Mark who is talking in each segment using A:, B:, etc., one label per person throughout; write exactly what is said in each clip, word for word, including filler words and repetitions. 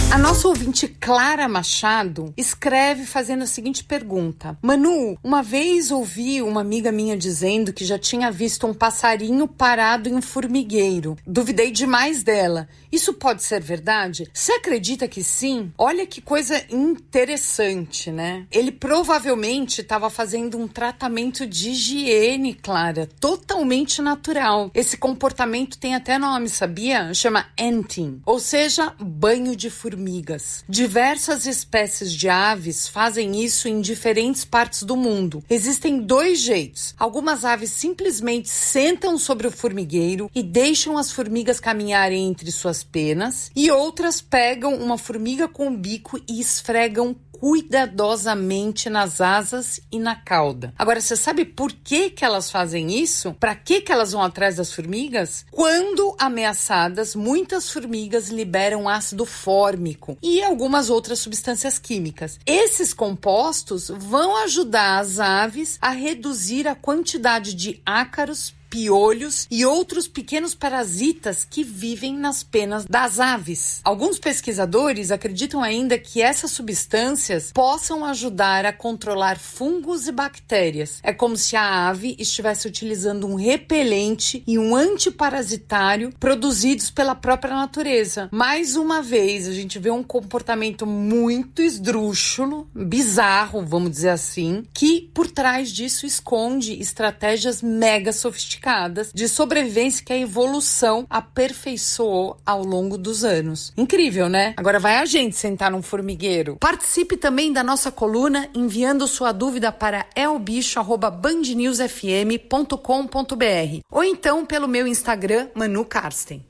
A: A nossa ouvinte Clara Machado escreve fazendo a seguinte pergunta: Manu, uma vez ouvi uma amiga minha dizendo que já tinha visto um passarinho parado em um formigueiro. Duvidei demais dela. Isso pode ser verdade? Você acredita que sim? Olha que coisa interessante, né? Ele provavelmente estava fazendo um tratamento de higiene, Clara, totalmente natural. Esse comportamento tem até nome, sabia? Chama anting, ou seja, banho de formigas. Diversas espécies de aves fazem isso em diferentes partes do mundo. Existem dois jeitos. Algumas aves simplesmente sentam sobre o formigueiro e deixam as formigas caminharem entre suas penas, e outras pegam uma formiga com o bico e esfregam cuidadosamente nas asas e na cauda. Agora, você sabe por que que elas fazem isso? Para que que elas vão atrás das formigas? Quando ameaçadas, muitas formigas liberam ácido fórmico e algumas outras substâncias químicas. Esses compostos vão ajudar as aves a reduzir a quantidade de ácaros, piolhos e outros pequenos parasitas que vivem nas penas das aves. Alguns pesquisadores acreditam ainda que essas substâncias possam ajudar a controlar fungos e bactérias. É como se a ave estivesse utilizando um repelente e um antiparasitário produzidos pela própria natureza. Mais uma vez, a gente vê um comportamento muito esdrúxulo, bizarro, vamos dizer assim, que por trás disso esconde estratégias mega sofisticadas de sobrevivência que a evolução aperfeiçoou ao longo dos anos. Incrível, né? Agora vai a gente sentar num formigueiro. Participe também da nossa coluna enviando sua dúvida para elbicho arroba band news f m ponto com ponto b r ou então pelo meu Instagram, Manu Karsten.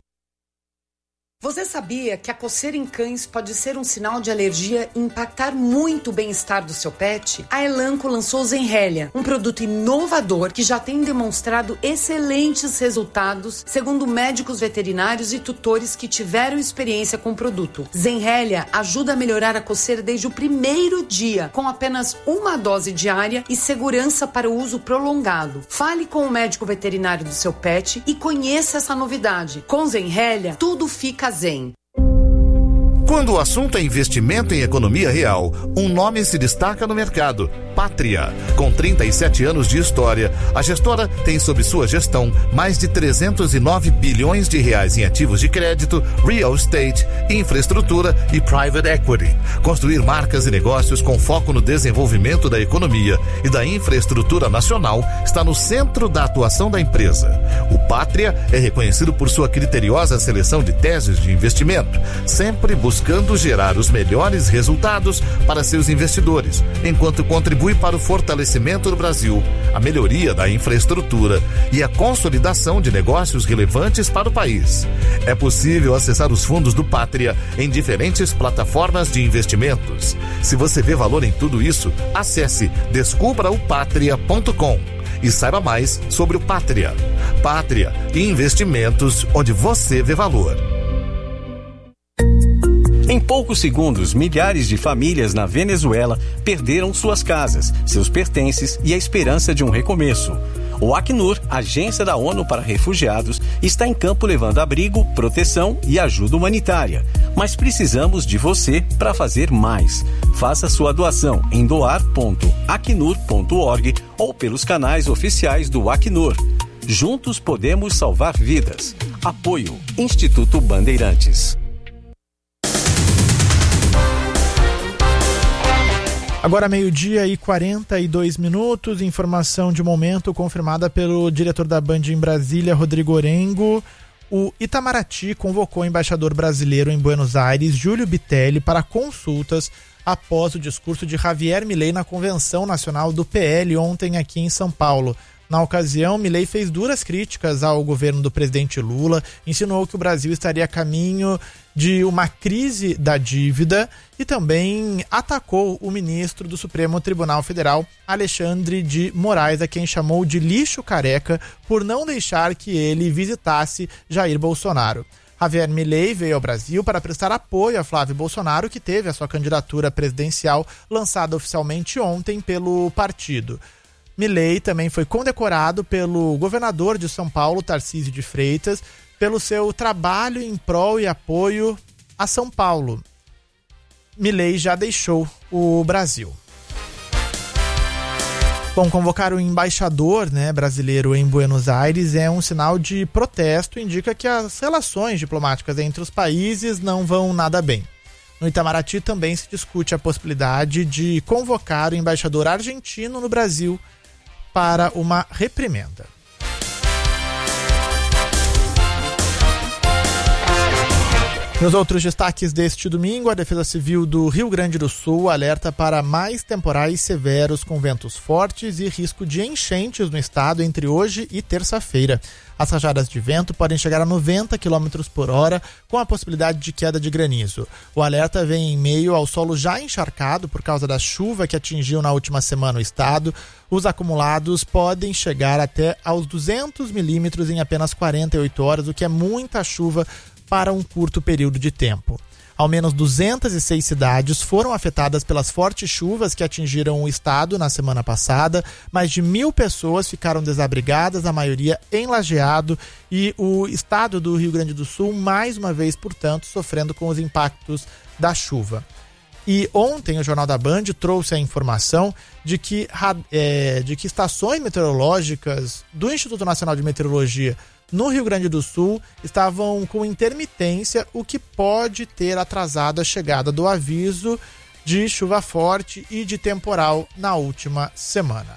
A: Você sabia que a coceira em cães pode ser um sinal de alergia e impactar muito o bem-estar do seu pet? A Elanco lançou o Zenrelia, um produto inovador que já tem demonstrado excelentes resultados, segundo médicos veterinários e tutores que tiveram experiência com o produto. Zenrelia ajuda a melhorar a coceira desde o primeiro dia, com apenas uma dose diária e segurança para o uso prolongado. Fale com o médico veterinário do seu pet e conheça essa novidade. Com Zenrelia, tudo fica zen.
B: Quando o assunto é investimento em economia real, um nome se destaca no mercado: Pátria. Com trinta e sete anos de história, a gestora tem sob sua gestão mais de trezentos e nove bilhões de reais em ativos de crédito, real estate, infraestrutura e private equity. Construir marcas e negócios com foco no desenvolvimento da economia e da infraestrutura nacional está no centro da atuação da empresa. O Pátria é reconhecido por sua criteriosa seleção de teses de investimento, sempre buscando buscando gerar os melhores resultados para seus investidores, enquanto contribui para o fortalecimento do Brasil, a melhoria da infraestrutura e a consolidação de negócios relevantes para o país. É possível acessar os fundos do Pátria em diferentes plataformas de investimentos. Se você vê valor em tudo isso, acesse descubra o patria ponto com e saiba mais sobre o Pátria. Pátria, investimentos onde você vê valor.
C: Em poucos segundos, milhares de famílias na Venezuela perderam suas casas, seus pertences e a esperança de um recomeço. O Acnur, agência da ONU para refugiados, está em campo levando abrigo, proteção e ajuda humanitária. Mas precisamos de você para fazer mais. Faça sua doação em doar ponto acnur ponto org ou pelos canais oficiais do Acnur. Juntos podemos salvar vidas. Apoio Instituto Bandeirantes.
D: Agora meio-dia e quarenta e dois minutos, informação de momento confirmada pelo diretor da Band em Brasília, Rodrigo Orengo. O Itamaraty convocou o embaixador brasileiro em Buenos Aires, Júlio Bitelli, para consultas após o discurso de Javier Milei na Convenção Nacional do P L ontem aqui em São Paulo. Na ocasião, Milei fez duras críticas ao governo do presidente Lula, insinuou que o Brasil estaria a caminho de uma crise da dívida e também atacou o ministro do Supremo Tribunal Federal, Alexandre de Moraes, a quem chamou de lixo careca por não deixar que ele visitasse Jair Bolsonaro. Javier Milei veio ao Brasil para prestar apoio a Flávio Bolsonaro, que teve a sua candidatura presidencial lançada oficialmente ontem pelo partido. Milei também foi condecorado pelo governador de São Paulo, Tarcísio de Freitas, pelo seu trabalho em prol e apoio a São Paulo. Milei já deixou o Brasil. Bom, convocar o embaixador, né, brasileiro em Buenos Aires é um sinal de protesto, indica que as relações diplomáticas entre os países não vão nada bem. No Itamaraty também se discute a possibilidade de convocar o embaixador argentino no Brasil para uma reprimenda. Nos outros destaques deste domingo, a Defesa Civil do Rio Grande do Sul alerta para mais temporais severos com ventos fortes e risco de enchentes no estado entre hoje e terça-feira. As rajadas de vento podem chegar a noventa quilômetros por hora, com a possibilidade de queda de granizo. O alerta vem em meio ao solo já encharcado por causa da chuva que atingiu na última semana o estado. Os acumulados podem chegar até aos duzentos milímetros em apenas quarenta e oito horas, o que é muita chuva para um curto período de tempo. Ao menos duzentas e seis cidades foram afetadas pelas fortes chuvas que atingiram o estado na semana passada. Mais de mil pessoas ficaram desabrigadas, a maioria em Lajeado, e o estado do Rio Grande do Sul, mais uma vez, portanto, sofrendo com os impactos da chuva. E ontem o Jornal da Band trouxe a informação de que, é, de que estações meteorológicas do Instituto Nacional de Meteorologia no Rio Grande do Sul estavam com intermitência, o que pode ter atrasado a chegada do aviso de chuva forte e de temporal na última semana.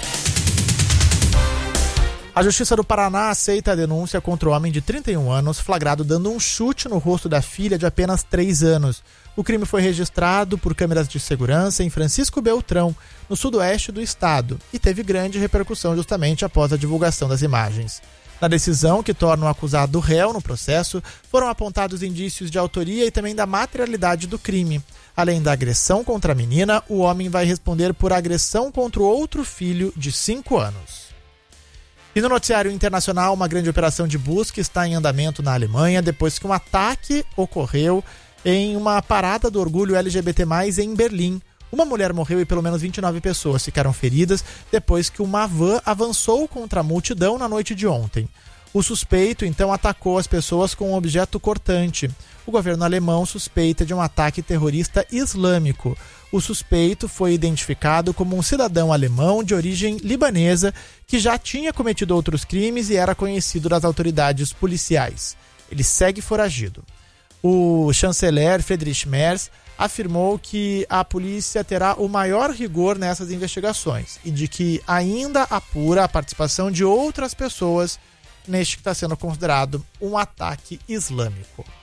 D: A Justiça do Paraná aceita a denúncia contra o homem de trinta e um anos flagrado dando um chute no rosto da filha de apenas três anos. O crime foi registrado por câmeras de segurança em Francisco Beltrão, no sudoeste do estado, e teve grande repercussão justamente após a divulgação das imagens. Na decisão, que torna o acusado réu no processo, foram apontados indícios de autoria e também da materialidade do crime. Além da agressão contra a menina, o homem vai responder por agressão contra o outro filho de cinco anos. E no noticiário internacional, uma grande operação de busca está em andamento na Alemanha depois que um ataque ocorreu em uma parada do orgulho L G B T mais, em Berlim. Uma mulher morreu e pelo menos vinte e nove pessoas ficaram feridas depois que uma van avançou contra a multidão na noite de ontem. O suspeito, então, atacou as pessoas com um objeto cortante. O governo alemão suspeita de um ataque terrorista islâmico. O suspeito foi identificado como um cidadão alemão de origem libanesa que já tinha cometido outros crimes e era conhecido das autoridades policiais. Ele segue foragido. O chanceler Friedrich Merz afirmou que a polícia terá o maior rigor nessas investigações e de que ainda apura a participação de outras pessoas neste que está sendo considerado um ataque islâmico.